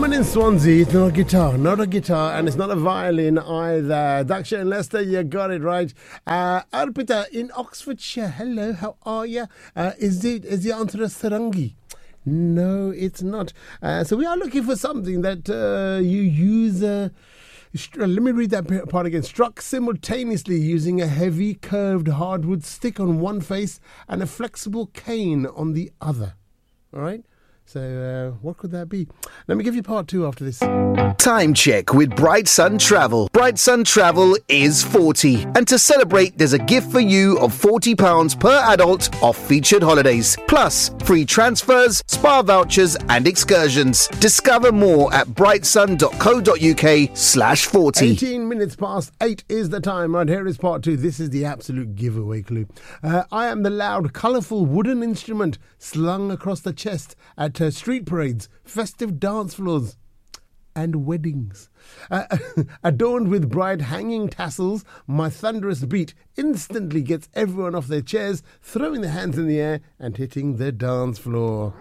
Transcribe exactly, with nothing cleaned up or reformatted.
woman in Swansea, it's not a guitar, not a guitar, and it's not a violin either. Daksha and Leicester, you got it right. Uh, Arpita in Oxfordshire, hello, how are you? Uh, is it, is the answer a sarangi? No, it's not. Uh, so we are looking for something that uh, you use... Uh, Let me read that part again. Struck simultaneously using a heavy curved hardwood stick on one face and a flexible cane on the other. All right? So uh, what could that be? Let me give you part two after this. Time check with Bright Sun Travel. Bright Sun Travel is forty. And to celebrate, there's a gift for you of forty pounds per adult off featured holidays. Plus, free transfers, spa vouchers and excursions. Discover more at brightsun.co.uk slash 40. eighteen minutes past eight is the time. Right, here is part two. This is the absolute giveaway clue. Uh, I am the loud, colourful wooden instrument slung across the chest at uh, street parades, festive dance floors and weddings. Uh, adorned with bright hanging tassels, my thunderous beat instantly gets everyone off their chairs, throwing their hands in the air and hitting the dance floor.